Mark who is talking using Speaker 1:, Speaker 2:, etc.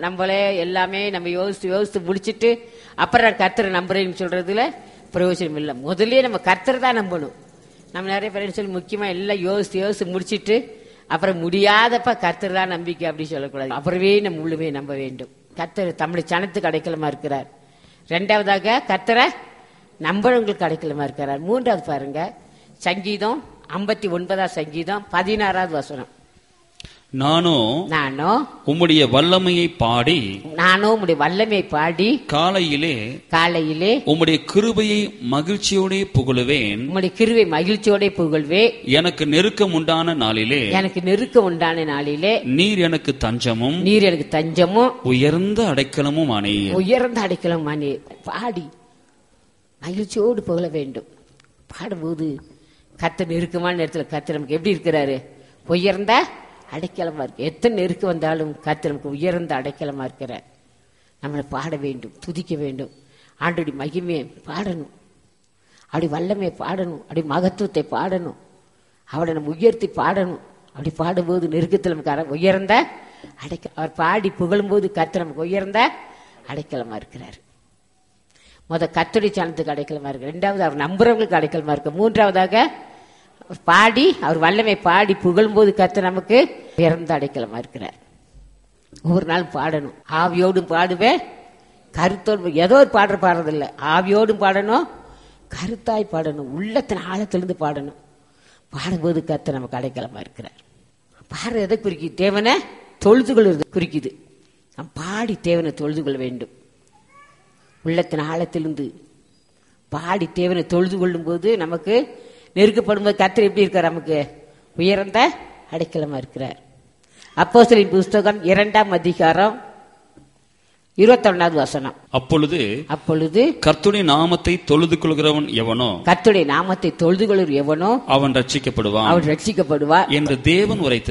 Speaker 1: நம்மளே எல்லாமே நம்ம யோசித்து முடிச்சிட்டு அப்புறம் கர்த்தரை நம்புறேன்னு சொல்றதுல பிரயோஜனம் இல்லை. முதல்லயே நம்ம கர்த்தரை தான் நம்பணும். நம்ம நிறைய பேர் சொல்லி முக்கியமா எல்லாம் யோசித்து முடிச்சிட்டு அப்புறம் முடியாதப்ப கர்த்தர் தான் நம்பிக்கை அப்படி சொல்லக்கூடாது. அப்புறமே நம்ம உள்ளுமே நம்ப வேண்டும். கர்த்தர் தமிழ் சனத்துக்கு அடைக்கலமா இருக்கிறார். ரெண்டாவதாக கர்த்தரை நம்புறவங்களுக்கு அடைக்கலமா இருக்கிறார். மூன்றாவது பாருங்க, சங்கீதம் 59 சங்கீதம் 16 வசனம்.
Speaker 2: நானோ உம்முடைய வல்லமையை பாடி காலையிலே உம்முடைய கிருபையை மகிழ்ச்சியோட புகழுவேன்.
Speaker 1: உம்முடைய கிருபை மகிழ்ச்சியோட புகழ்வே.
Speaker 2: எனக்கு நெருக்கம் உண்டான நாளிலே நீர் எனக்கு தஞ்சமும் உயர்ந்த அடைக்கலமும் ஆனீர்.
Speaker 1: பாடி மகிழ்ச்சியோடு புகழ வேண்டும். பாடும்போது கர்த்தர் நெருக்கமான நேரத்தில் கர்த்தர் நமக்கு எப்படி இருக்கிறாரு? உயர்ந்த அடைக்கலமா இருக்கு. எத்தனை நெருக்கம் வந்தாலும் கர்த்தர் நமக்கு உயர்ந்த அடைக்கலமா இருக்கிறார். நம்மளை பாட வேண்டும், துதிக்க வேண்டும். ஆண்டோடைய மகிமையை பாடணும், அப்படி வல்லமையை பாடணும், அப்படி மகத்துவத்தை பாடணும், அவளை நம்ம உயர்த்தி பாடணும். அப்படி பாடும்போது நெருக்கத்தில் நமக்கு உயர்ந்த அவர் பாடி புகழும்போது கர்த்தர் நமக்கு உயர்ந்த அடைக்கலமா இருக்கிறார். கர்த்தருடைய சனத்துக்கு அடைக்கலமா இருக்கு. ரெண்டாவது அவர் நம்புறவங்களுக்கு அடைக்கலமா இருக்கு. மூன்றாவதாக பாடி அவர் வல்லமை பாடி புகழும்போது கர்த்தர் நமக்கு உயர்ந்த அடைக்கலமா இருக்கிறார். ஒவ்வொரு நாள் பாடணும். ஆவியோடும் பாடுவேன், கருத்தோடு ஏதோ ஒரு பாடுறதில்லை. ஆவியோடும் பாடணும், கருத்தாய் பாடணும், உள்ளத்தின் ஆழத்திலிருந்து பாடணும். பாடும்போது கர்த்தர் நமக்கு அடைக்கலமா இருக்கிறார். பாடுற எதை குறிக்குது? தேவனை தொழுது கொள்வது குறிக்குது. நாம் பாடி தேவனை தொழுது கொள்ள வேண்டும். உள்ளத்தின் ஆழத்திலிருந்து பாடி தேவனை தொழுது கொள்ளும் போது நமக்கு நெருக்கப்படும் போது கர்த்தர் எப்படி இருக்கார்? நமக்கு உயர்ந்த அடைக்கலமா இருக்கிறார். அப்போஸ்தலரின் புஸ்தகம் 2 அதிகாரம் 21 வசனம்.
Speaker 2: அப்பொழுது கர்த்தருடைய நாமத்தை தொழுது கொள்கிறவன் எவனோ
Speaker 1: அவன் ரட்சிக்கப்படுவான்
Speaker 2: என்று தேவன் உரைத்தார்.